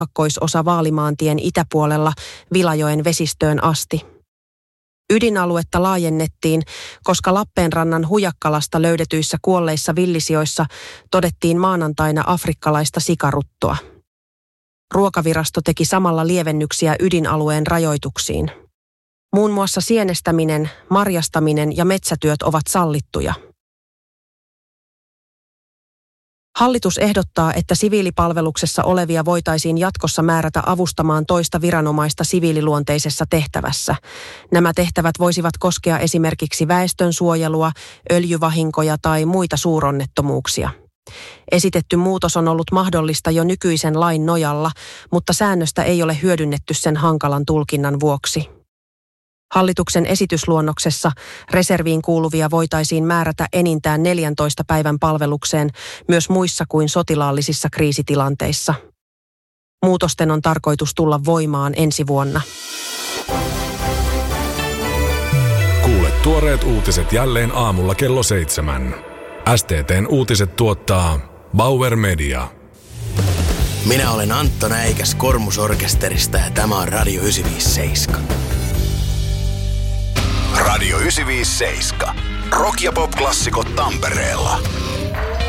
kaakkoisosa Vaalimaantien itäpuolella Vilajoen vesistöön asti. Ydinaluetta laajennettiin, koska Lappeenrannan Hujakkalasta löydetyissä kuolleissa villisioissa todettiin maanantaina afrikkalaista sikaruttoa. Ruokavirasto teki samalla lievennyksiä ydinalueen rajoituksiin. Muun muassa sienestäminen, marjastaminen ja metsätyöt ovat sallittuja. Hallitus ehdottaa, että siviilipalveluksessa olevia voitaisiin jatkossa määrätä avustamaan toista viranomaista siviililuonteisessa tehtävässä. Nämä tehtävät voisivat koskea esimerkiksi väestönsuojelua, öljyvahinkoja tai muita suuronnettomuuksia. Esitetty muutos on ollut mahdollista jo nykyisen lain nojalla, mutta säännöstä ei ole hyödynnetty sen hankalan tulkinnan vuoksi. Hallituksen esitysluonnoksessa reserviin kuuluvia voitaisiin määrätä enintään 14 päivän palvelukseen myös muissa kuin sotilaallisissa kriisitilanteissa. Muutosten on tarkoitus tulla voimaan ensi vuonna. Kuule tuoreet uutiset jälleen aamulla kello 7. STT:n uutiset tuottaa Bauer Media. Minä olen Antto Näikäs Kormusorkesterista ja tämä on Radio 957. Radio 957. Rock- ja pop-klassikot Tampereella.